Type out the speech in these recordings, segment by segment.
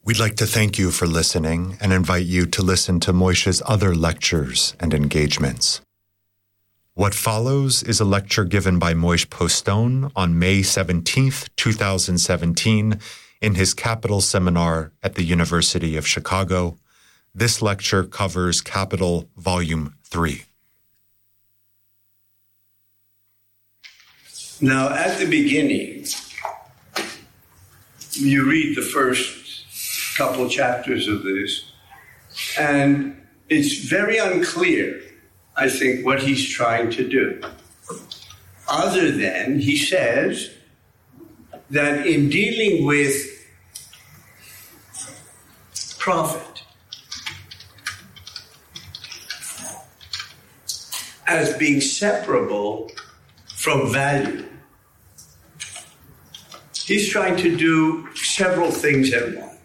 We'd like to thank you for listening and invite you to listen to Moishe's other lectures and engagements. What follows is a lecture given by Moishe Postone on May 17th, 2017, in his Capital Seminar at the University of Chicago. This lecture covers Capital Volume 3. Now, at the beginning, you read the first couple chapters of this, and it's very unclear, I think, what he's trying to do. Other than he says that in dealing with profit as being separable from value, he's trying to do several things at once.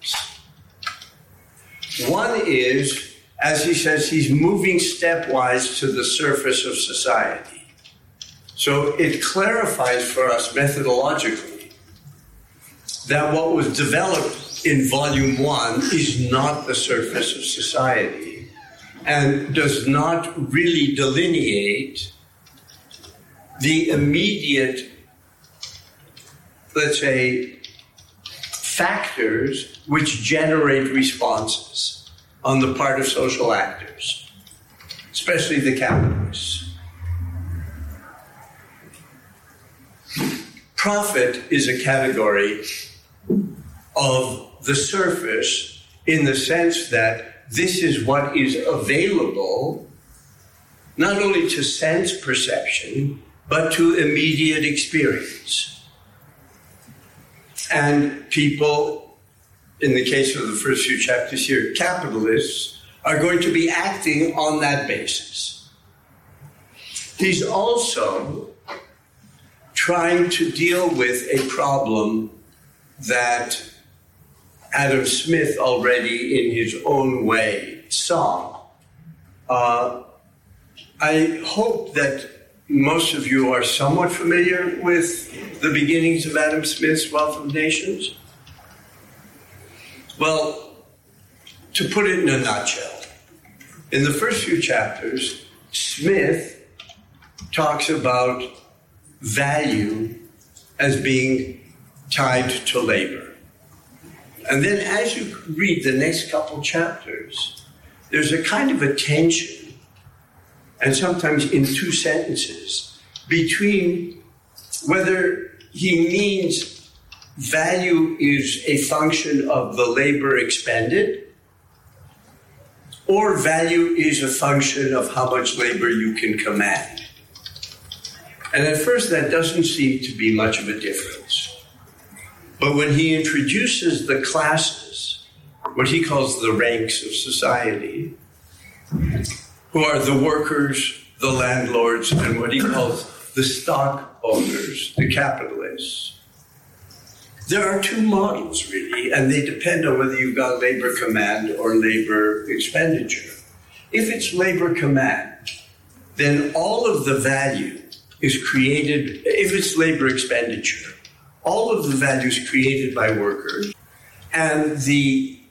One is, as he says, he's moving stepwise to the surface of society. So it clarifies for us methodologically that what was developed in Volume 1 is not the surface of society and does not really delineate the immediate, let's say, factors which generate responses on the part of social actors, especially the capitalists. Profit is a category of the surface in the sense that this is what is available not only to sense perception, but to immediate experience. And people, in the case of the first few chapters here, capitalists, are going to be acting on that basis. He's also trying to deal with a problem that Adam Smith already, in his own way, saw. I hope that most of you are somewhat familiar with the beginnings of Adam Smith's Wealth of Nations. Well, to put it in a nutshell, in the first few chapters, Smith talks about value as being tied to labor. And then as you read the next couple chapters, there's a kind of a tension, and sometimes in two sentences, between whether he means value is a function of the labor expended, or value is a function of how much labor you can command. And at first that doesn't seem to be much of a difference. But when he introduces the classes, what he calls the ranks of society, who are the workers, the landlords, and what he calls the stock owners, the capitalists. There are two models, really, and they depend on whether you've got labor command or labor expenditure. If it's labor command, then all of the value is created, if it's labor expenditure, all of the value is created by workers, and the